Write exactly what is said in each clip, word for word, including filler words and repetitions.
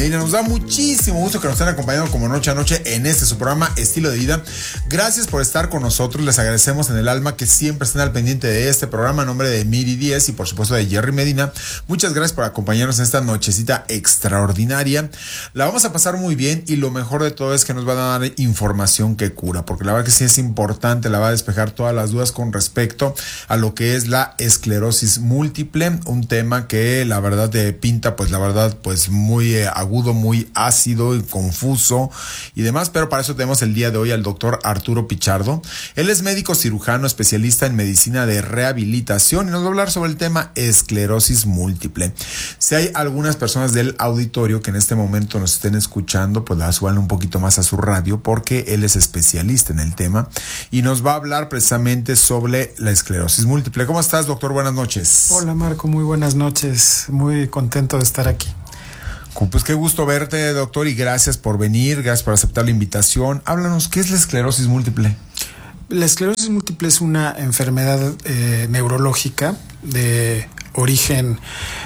Medina. Nos da muchísimo gusto que nos estén acompañando como noche a noche en este su programa Estilo de Vida. Gracias por estar con nosotros. Les agradecemos en el alma que siempre estén al pendiente de este programa. En nombre de Miri Díaz y por supuesto de Jerry Medina, muchas gracias por acompañarnos en esta nochecita extraordinaria. La vamos a pasar muy bien y lo mejor de todo es que nos van a dar información que cura, porque la verdad que sí es importante, la va a despejar todas las dudas con respecto a lo que es la esclerosis múltiple, un tema que la verdad te pinta, pues la verdad, pues muy eh, agudo, muy ácido y confuso y demás, pero para eso tenemos el día de hoy al doctor Arturo Pichardo. Él es médico cirujano, especialista en medicina de rehabilitación y nos va a hablar sobre el tema esclerosis múltiple. Si hay algunas personas del auditorio que en este momento nos estén escuchando, pues la suban un poquito más a su radio porque él es especialista en el tema y nos va a hablar precisamente sobre la esclerosis múltiple. ¿Cómo estás, doctor? Buenas noches. Hola, Marco, muy buenas noches. Muy contento de estar aquí. Pues qué gusto verte, doctor, y gracias por venir, gracias por aceptar la invitación. Háblanos, ¿qué es la esclerosis múltiple? La esclerosis múltiple es una enfermedad eh, neurológica de origen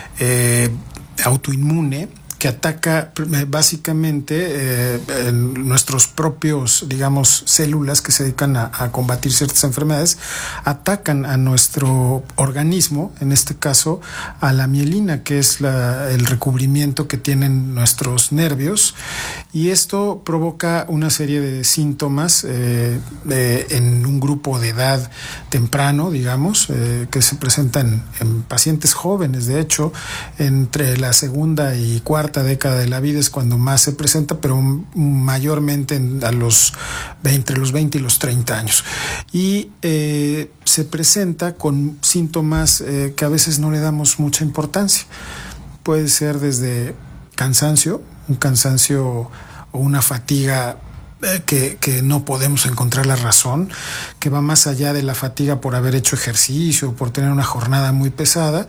eh, autoinmune que ataca básicamente eh, en nuestros propios, digamos, células que se dedican a, a combatir ciertas enfermedades, atacan a nuestro organismo, en este caso a la mielina, que es la, el recubrimiento que tienen nuestros nervios, y esto provoca una serie de síntomas eh, eh, en un grupo de edad temprano, digamos, eh, que se presentan en pacientes jóvenes. De hecho, entre la segunda y cuarta década de la vida es cuando más se presenta, pero mayormente en, a los entre los veinte y los treinta años. Y eh, se presenta con síntomas eh, que a veces no le damos mucha importancia. Puede ser desde cansancio, un cansancio o una fatiga Que, que no podemos encontrar la razón, que va más allá de la fatiga por haber hecho ejercicio, por tener una jornada muy pesada,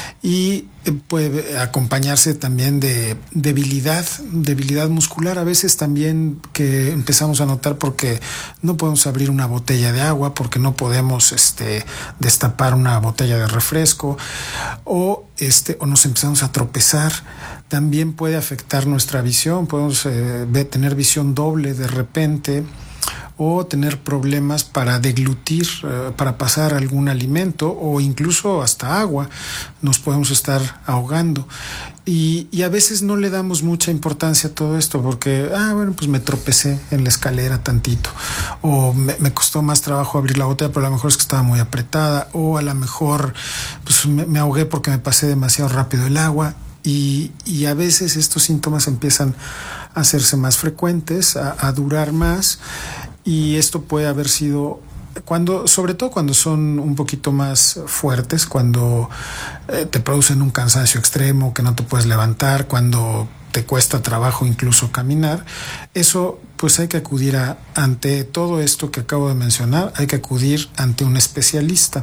y puede acompañarse también de debilidad, debilidad muscular, a veces también que empezamos a notar porque no podemos abrir una botella de agua, porque no podemos este, destapar una botella de refresco, o, este, o nos empezamos a tropezar. También puede afectar nuestra visión, podemos eh, tener visión doble de repente o tener problemas para deglutir, eh, para pasar algún alimento o incluso hasta agua, nos podemos estar ahogando. Y, y a veces no le damos mucha importancia a todo esto porque, ah, bueno, pues me tropecé en la escalera tantito, o me, me costó más trabajo abrir la botella, pero a lo mejor es que estaba muy apretada, o a lo mejor pues me, me ahogué porque me pasé demasiado rápido el agua. Y, y a veces estos síntomas empiezan a hacerse más frecuentes, a, a durar más, y esto puede haber sido cuando, sobre todo cuando son un poquito más fuertes, cuando eh, te producen un cansancio extremo, que no te puedes levantar, cuando te cuesta trabajo incluso caminar. Eso, pues hay que acudir a, ante todo esto que acabo de mencionar, hay que acudir ante un especialista.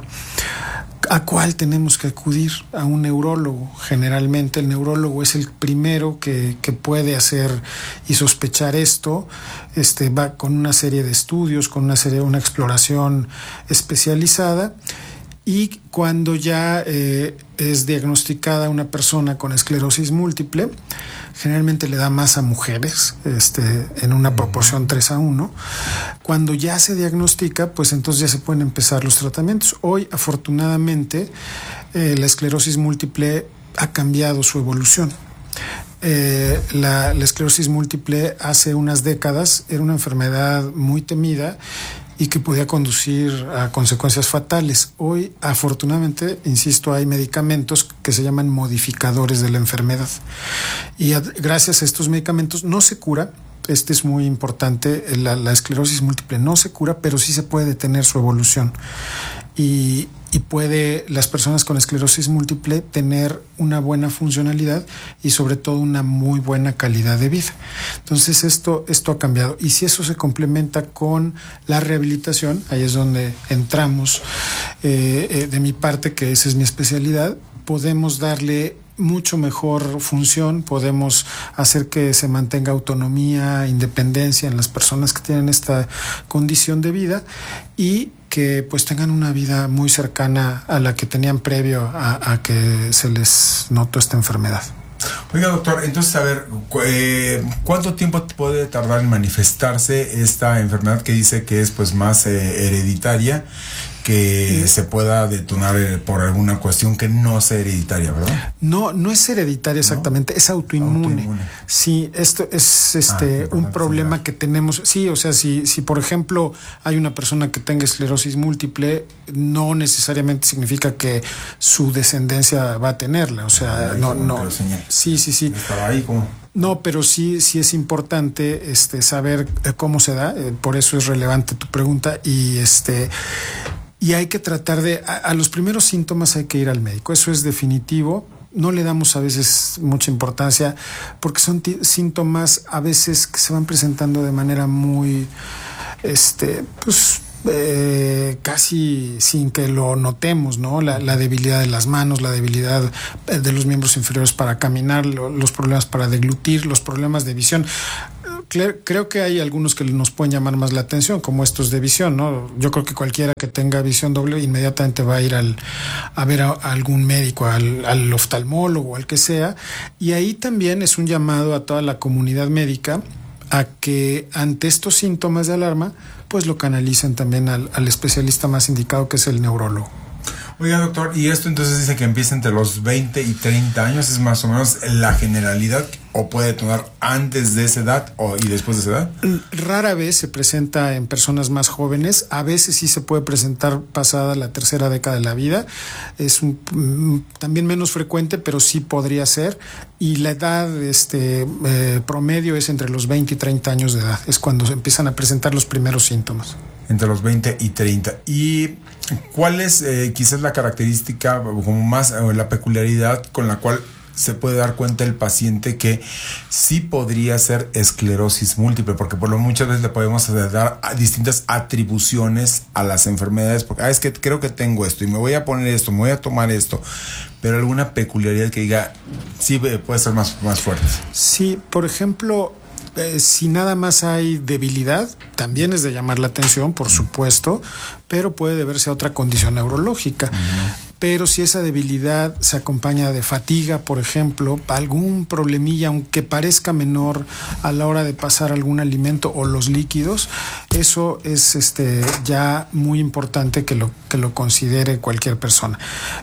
¿A cuál tenemos que acudir? A un neurólogo. Generalmente el neurólogo es el primero que, que puede hacer y sospechar esto. Este va con una serie de estudios, con una serie, una exploración especializada. Y cuando ya eh, es diagnosticada una persona con esclerosis múltiple, generalmente le da más a mujeres, este, en una proporción tres a uno. Cuando ya se diagnostica, pues entonces ya se pueden empezar los tratamientos. Hoy, afortunadamente, eh, la esclerosis múltiple ha cambiado su evolución. Eh, la, la esclerosis múltiple hace unas décadas era una enfermedad muy temida y que podía conducir a consecuencias fatales. Hoy, afortunadamente, insisto, hay medicamentos que se llaman modificadores de la enfermedad. Y a, gracias a estos medicamentos no se cura. Este es muy importante. La, la esclerosis múltiple no se cura, pero sí se puede detener su evolución. Y, y puede las personas con esclerosis múltiple tener una buena funcionalidad y sobre todo una muy buena calidad de vida. Entonces esto, esto ha cambiado. Y si eso se complementa con la rehabilitación, ahí es donde entramos eh, eh, de mi parte, que esa es mi especialidad, podemos darle mucho mejor función, podemos hacer que se mantenga autonomía, independencia en las personas que tienen esta condición de vida y que pues tengan una vida muy cercana a la que tenían previo a, a que se les notó esta enfermedad. Oiga, doctor, entonces, a ver, eh, ¿cuánto tiempo puede tardar en manifestarse esta enfermedad que dice que es pues más eh, hereditaria, que sí. se pueda detonar eh, por alguna cuestión que no sea hereditaria, ¿verdad? No, no es hereditaria exactamente, ¿no? Es autoinmune. autoinmune. Sí, esto es este ah, un problema que tenemos. Sí, o sea, si, si por ejemplo hay una persona que tenga esclerosis múltiple, no necesariamente significa que su descendencia va a tenerla. O sea, Ay, no, no. Sí, sí, sí. Estaba ahí como. No, pero sí, sí es importante este, saber eh, cómo se da. Eh, por eso es relevante tu pregunta y este. Y hay que tratar de, a, a los primeros síntomas hay que ir al médico, eso es definitivo. No le damos a veces mucha importancia porque son t- síntomas a veces que se van presentando de manera muy, este, pues, eh, casi sin que lo notemos, ¿no? La, la debilidad de las manos, la debilidad de los miembros inferiores para caminar, lo, los problemas para deglutir, los problemas de visión. Creo que hay algunos que nos pueden llamar más la atención, como estos de visión, ¿no? Yo creo que cualquiera que tenga visión doble inmediatamente va a ir al, a ver a, a algún médico, al, al oftalmólogo, al que sea. Y ahí también es un llamado a toda la comunidad médica a que ante estos síntomas de alarma, pues lo canalicen también al, al especialista más indicado, que es el neurólogo. Oiga, doctor, y esto entonces dice que empieza entre los veinte y treinta años, ¿es más o menos la generalidad o puede detonar antes de esa edad o, y después de esa edad? Rara vez se presenta en personas más jóvenes, a veces sí se puede presentar pasada la tercera década de la vida, es un, también menos frecuente, pero sí podría ser, y la edad este, eh, promedio es entre los veinte y treinta años de edad, es cuando se empiezan a presentar los primeros síntomas. Entre los veinte y treinta. ¿Y cuál es eh, quizás la característica como más o la peculiaridad con la cual se puede dar cuenta el paciente que sí podría ser esclerosis múltiple? Porque por lo muchas veces le podemos dar distintas atribuciones a las enfermedades, porque ah, es que creo que tengo esto y me voy a poner esto, me voy a tomar esto, pero alguna peculiaridad que diga sí puede ser más, más fuerte. Sí, por ejemplo, Eh, si nada más hay debilidad, también es de llamar la atención, por supuesto, pero puede deberse a otra condición neurológica. Uh-huh. Pero si esa debilidad se acompaña de fatiga, por ejemplo, algún problemilla, aunque parezca menor a la hora de pasar algún alimento o los líquidos, eso es este, ya muy importante que lo, que lo considere cualquier persona.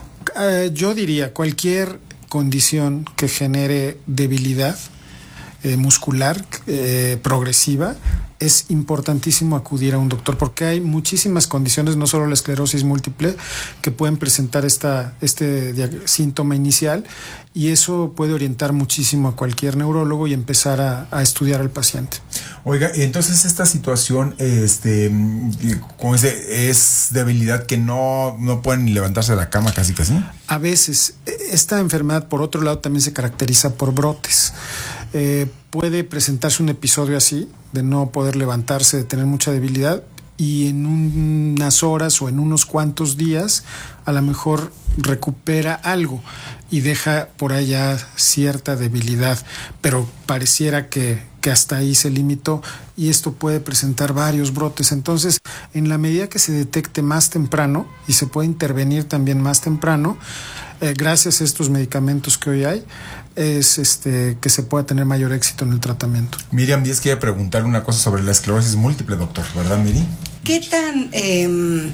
Eh, yo diría, cualquier condición que genere debilidad Eh, muscular eh, progresiva, es importantísimo acudir a un doctor porque hay muchísimas condiciones, no solo la esclerosis múltiple, que pueden presentar esta, este síntoma inicial, y eso puede orientar muchísimo a cualquier neurólogo y empezar a, a estudiar al paciente. Oiga, entonces esta situación, este, como dice, es debilidad que no, no pueden ni levantarse de la cama casi casi. A veces, esta enfermedad por otro lado también se caracteriza por brotes. Eh, puede presentarse un episodio así, de no poder levantarse, de tener mucha debilidad, y en un, unas horas o en unos cuantos días a lo mejor recupera algo y deja por allá cierta debilidad, pero pareciera que, que hasta ahí se limitó, y esto puede presentar varios brotes. Entonces, en la medida que se detecte más temprano y se puede intervenir también más temprano, eh, gracias a estos medicamentos que hoy hay, es este que se pueda tener mayor éxito en el tratamiento. Miriam Díez quiere preguntar una cosa sobre la esclerosis múltiple, doctor, ¿verdad, Miri? ¿Qué tan eh,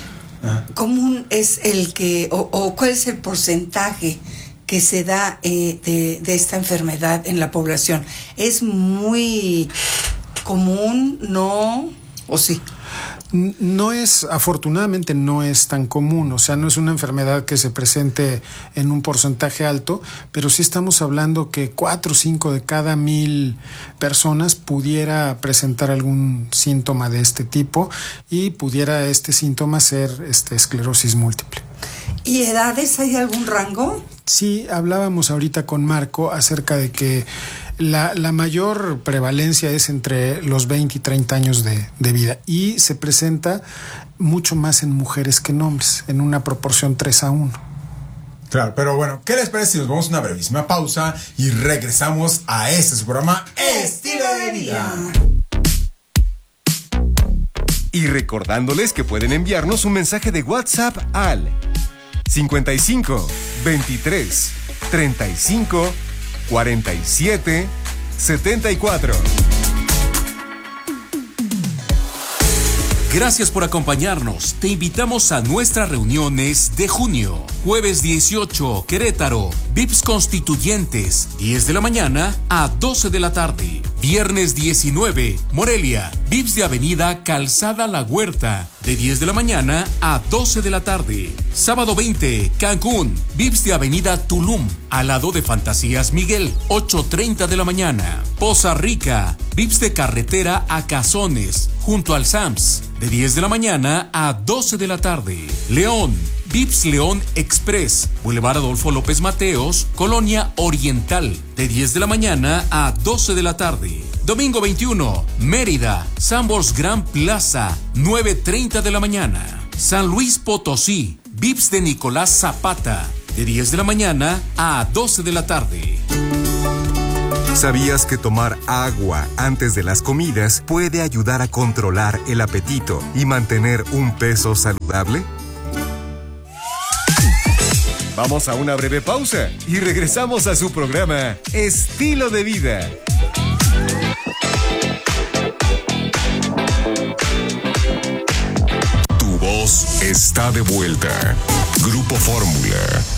ah. común es el que, o, o cuál es el porcentaje que se da eh, de, de esta enfermedad en la población? ¿Es muy común, no, o sí? No es, afortunadamente no es tan común, o sea, no es una enfermedad que se presente en un porcentaje alto, pero sí estamos hablando que cuatro o cinco de cada mil personas pudiera presentar algún síntoma de este tipo, y pudiera este síntoma ser este, esclerosis múltiple. ¿Y edades? ¿Hay algún rango? Sí, hablábamos ahorita con Marco acerca de que La, la mayor prevalencia es entre los veinte y treinta años de, de vida, y se presenta mucho más en mujeres que en hombres, en una proporción tres a uno. Claro, pero bueno, ¿qué les parece si nos vamos a una brevísima pausa y regresamos a este su programa Estilo de Vida? Y recordándoles que pueden enviarnos un mensaje de WhatsApp al cincuenta y cinco, veintitrés, treinta y cinco, cuarenta y siete setenta y cuatro. Gracias por acompañarnos. Te invitamos a nuestras reuniones de junio. Jueves dieciocho, Querétaro. V I Ps Constituyentes, diez de la mañana a doce de la tarde. Viernes diecinueve, Morelia. V I Ps de Avenida Calzada La Huerta, de diez de la mañana a doce de la tarde. Sábado veinte, Cancún. V I Ps de Avenida Tulum, al lado de Fantasías Miguel, ocho treinta de la mañana. Poza Rica. V I Ps de Carretera a Cazones, junto al Sams, de diez de la mañana a doce de la tarde. León. V I P S León Express, Boulevard Adolfo López Mateos, Colonia Oriental, de diez de la mañana a doce de la tarde. Domingo veintiuno, Mérida, Sambors Gran Plaza, nueve treinta de la mañana. San Luis Potosí, V I P S de Nicolás Zapata, de diez de la mañana a doce de la tarde. ¿Sabías que tomar agua antes de las comidas puede ayudar a controlar el apetito y mantener un peso saludable? Vamos a una breve pausa y regresamos a su programa Estilo de Vida. Tu voz está de vuelta. Grupo Fórmula.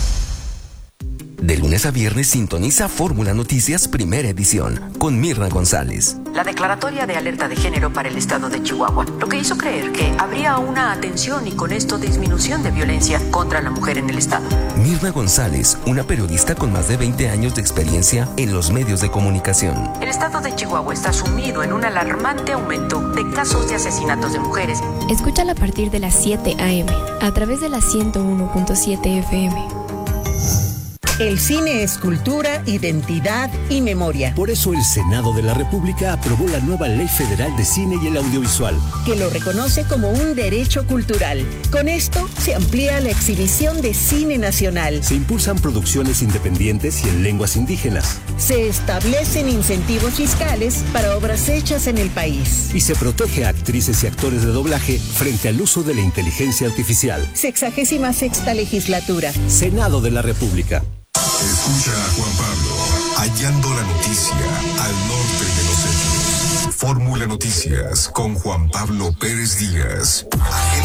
De lunes a viernes sintoniza Fórmula Noticias Primera Edición con Mirna González. La declaratoria de alerta de género para el estado de Chihuahua, lo que hizo creer que habría una atención y con esto disminución de violencia contra la mujer en el estado. Mirna González, una periodista con más de veinte años de experiencia en los medios de comunicación. El estado de Chihuahua está sumido en un alarmante aumento de casos de asesinatos de mujeres. Escúchala a partir de las siete a eme a través de la ciento uno punto siete efe eme. El cine es cultura, identidad y memoria. Por eso el Senado de la República aprobó la nueva Ley Federal de Cine y el Audiovisual, que lo reconoce como un derecho cultural. Con esto se amplía la exhibición de cine nacional. Se impulsan producciones independientes y en lenguas indígenas. Se establecen incentivos fiscales para obras hechas en el país. Y se protege a actrices y actores de doblaje frente al uso de la inteligencia artificial. Sexagésima sexta legislatura. Senado de la República. Escucha a Juan Pablo, hallando la noticia al norte de los hechos. Fórmula Noticias con Juan Pablo Pérez Díaz.